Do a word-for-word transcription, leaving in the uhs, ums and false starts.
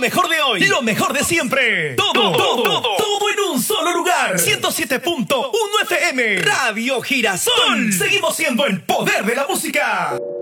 mejor de hoy, lo mejor de siempre. Todo, todo, todo, todo en un solo lugar. ciento siete punto uno F M. Radio Girasol. Seguimos siendo el poder de la música.